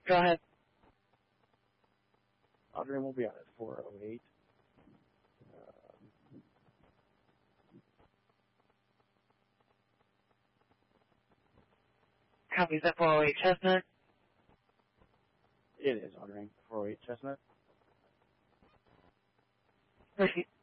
Go ahead. Adrian will be on at 408. Copies at 408 Chestnut. It is, Audrey. 408 Chestnut. Proceed.